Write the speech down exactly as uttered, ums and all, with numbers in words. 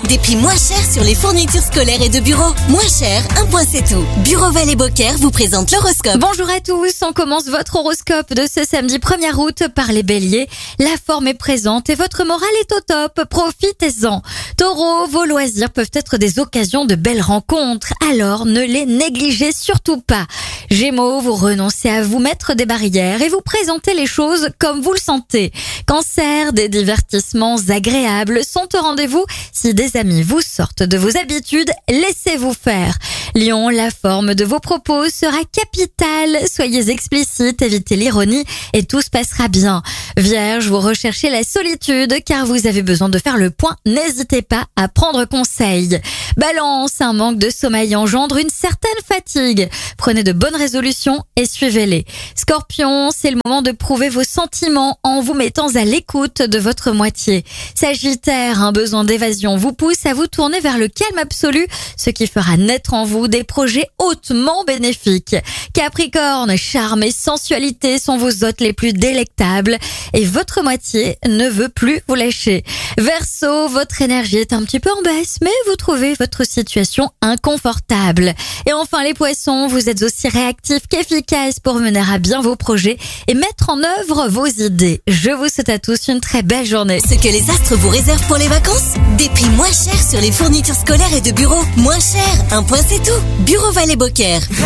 Des prix moins chers sur les fournitures scolaires et de bureau. Moins cher, un point c'est tout. Bureau Val et Beaucaire vous présente l'horoscope. Bonjour à tous, on commence votre horoscope de ce samedi premier août par les béliers. La forme est présente et votre morale est au top, profitez-en. Taureau, vos loisirs peuvent être des occasions de belles rencontres, alors ne les négligez surtout pas. Gémeaux, vous renoncez à vous mettre des barrières et vous présentez les choses comme vous le sentez. Cancer, des divertissements agréables sont au rendez-vous. Si des amis vous sortent de vos habitudes, laissez-vous faire. Lion, la forme de vos propos sera capitale. Soyez explicite, évitez l'ironie et tout se passera bien. Vierge, vous recherchez la solitude car vous avez besoin de faire le point. N'hésitez pas à prendre conseil. Balance, un manque de sommeil engendre une certaine fatigue. Prenez de bonnes résolutions et suivez-les. Scorpion, c'est le moment de prouver vos sentiments en vous mettant à l'écoute de votre moitié. Sagittaire, un besoin d'évasion vous pousse à vous tourner vers le calme absolu, ce qui fera naître en vous des projets hautement bénéfiques. Capricorne, charme et sensualité sont vos hôtes les plus délectables et votre moitié ne veut plus vous lâcher. Verseau, votre énergie est un petit peu en baisse, mais vous trouvez votre situation inconfortable. Et enfin les poissons, vous êtes aussi réactifs qu'efficaces pour mener à bien vos projets et mettre en œuvre vos idées. Je vous souhaite à tous une très belle journée. Ce que les astres vous réservent pour les vacances? Des prix moins chers sur les fournitures scolaires et de bureau. Moins cher, un point c'est tout. Bureau Val et Beaucaire.